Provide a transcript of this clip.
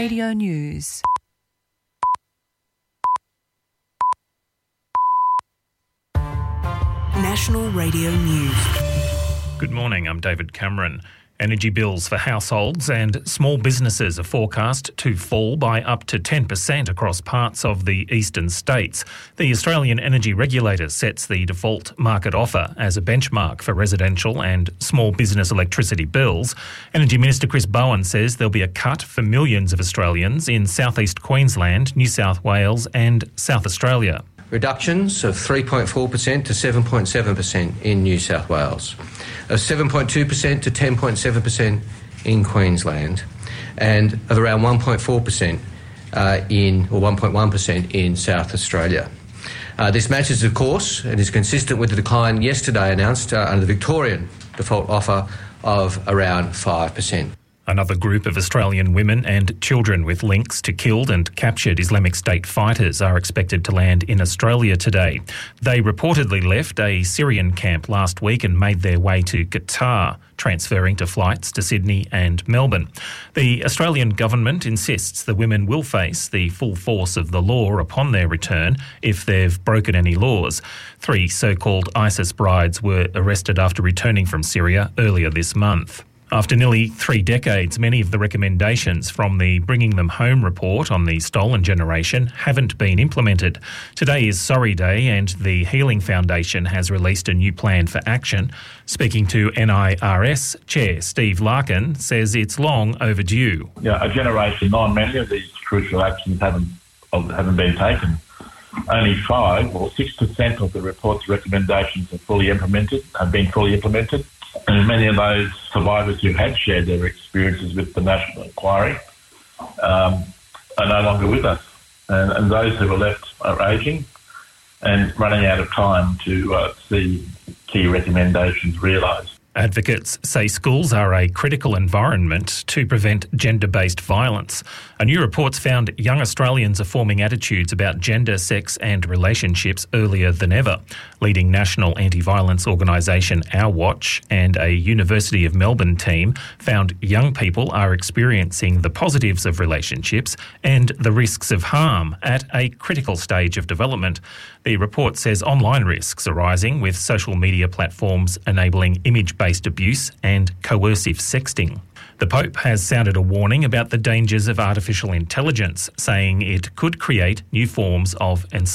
Radio News. National Radio News. Good morning, I'm David Cameron. Energy bills for households and small businesses are forecast to fall by up to 10% across parts of the eastern states. The Australian Energy Regulator sets the default market offer as a benchmark for residential and small business electricity bills. Energy Minister Chris Bowen says there'll be a cut for millions of Australians in southeast Queensland, New South Wales and South Australia. Reductions of 3.4% to 7.7% in New South Wales, of 7.2% to 10.7% in Queensland, and of around 1.4% 1.1% in South Australia. This matches, of course, and is consistent with the decline yesterday announced under the Victorian default offer of around 5%. Another group of Australian women and children with links to killed and captured Islamic State fighters are expected to land in Australia today. They reportedly left a Syrian camp last week and made their way to Qatar, transferring to flights to Sydney and Melbourne. The Australian government insists the women will face the full force of the law upon their return if they've broken any laws. 3 so-called ISIS brides were arrested after returning from Syria earlier this month. After nearly 3 decades, many of the recommendations from the Bringing Them Home report on the stolen generation haven't been implemented. Today is Sorry Day and the Healing Foundation has released a new plan for action. Speaking to NIRS Chair Steve Larkin says it's long overdue. Yeah, a generation on, many of these crucial actions haven't been taken. Only 5 or 6% of the report's recommendations have been fully implemented. And many of those survivors who had shared their experiences with the National Inquiry are no longer with us. And those who are left are ageing and running out of time to see key recommendations realised. Advocates say schools are a critical environment to prevent gender-based violence. A new report's found young Australians are forming attitudes about gender, sex and relationships earlier than ever. Leading national anti-violence organisation Our Watch and a University of Melbourne team found young people are experiencing the positives of relationships and the risks of harm at a critical stage of development. The report says online risks are rising, with social media platforms enabling image-based abuse and coercive sexting. The Pope has sounded a warning about the dangers of artificial intelligence, saying it could create new forms of